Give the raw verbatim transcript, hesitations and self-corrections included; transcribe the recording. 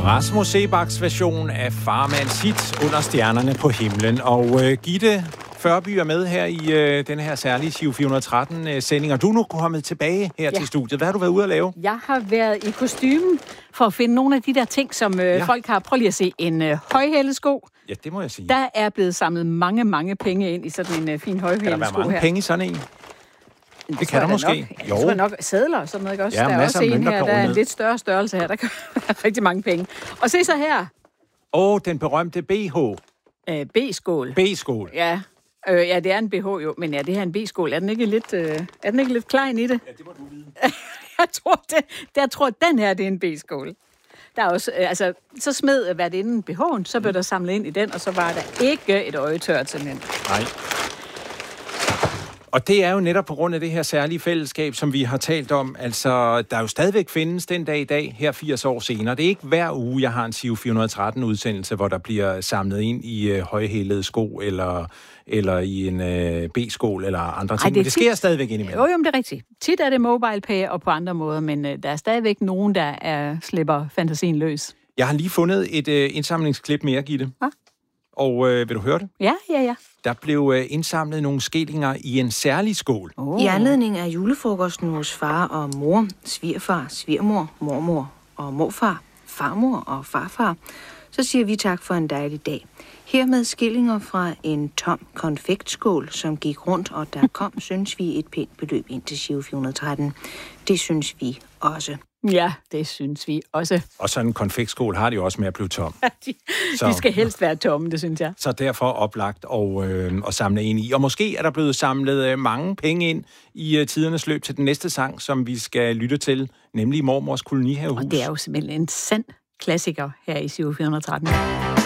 Rasmus Seebachs version af Farmands hit Under stjernerne på himlen. Og uh, Gitte Førby er med her i uh, den her særlige Giro fire hundrede og tretten-sending. Og du er nu kommet tilbage her ja. til studiet. Hvad har du været ude at lave? Jeg har været i kostymen for at finde nogle af de der ting, som uh, ja. folk har. Prøv lige at se. En uh, højhældesko. Ja, det må jeg sige. Der er blevet samlet mange, mange penge ind i sådan en uh, fin højhældesko her. Kan der være mange her? penge i sådan en? Det, det kan der måske. Nok. Jo. Jeg tror nok sædler og sådan noget, ikke også? Ja, der er også en mønter, her, der er en lidt større størrelse her. Der kan være rigtig mange penge. Og se så her. Åh, oh, den berømte B H. Øh, B-skål. B-skål. Ja. Øh, ja, det er en B H jo. Men ja, det her er en B-skål. Er den ikke lidt, øh, er den ikke lidt klein i det? Ja, det må du vide. jeg tror, det, jeg tror, at den her det er en B-skål. Der er også, øh, altså, så smed hvad det inden B H'en, så blev der samlet ind i den, og så var der ikke et øjetørt simpelthen. Nej. Og det er jo netop på grund af det her særlige fællesskab, som vi har talt om. Altså, der jo stadigvæk findes den dag i dag, her firs år senere. Det er ikke hver uge, jeg har en Giro fire hundrede og tretten-udsendelse, hvor der bliver samlet ind i øh, højhælede sko, eller, eller i en øh, B-skål, eller andre ting. Ej, det, men det sker tit stadigvæk indimellem. Jo, jo, det er rigtigt. Tit er det mobile pay og på andre måder, men øh, der er stadigvæk nogen, der er, slipper fantasien løs. Jeg har lige fundet et øh, indsamlingsklip mere, Gitte. Hva? Og øh, vil du høre det? Ja, ja, ja. Der blev øh, indsamlet nogle skillinger i en særlig skål. Oh. I anledning af julefrokosten hos far og mor, svigerfar, svigermor, mormor og morfar, farmor og farfar, så siger vi tak for en dejlig dag. Hermed skillinger fra en tom konfektskål, som gik rundt, og der kom, synes vi, et pænt beløb ind til Giro fire hundrede og tretten. Det synes vi også. Ja, det synes vi også. Og sådan en konfektskål har de jo også med at blive tom. de, så, de skal helst være tomme, det synes jeg. Så derfor oplagt og, øh, og samle ind i. Og måske er der blevet samlet øh, mange penge ind i øh, tidernes løb til den næste sang, som vi skal lytte til, nemlig Mormors Kolonihavehus. Og det er jo simpelthen en sand klassiker her i Giro fire hundrede og tretten.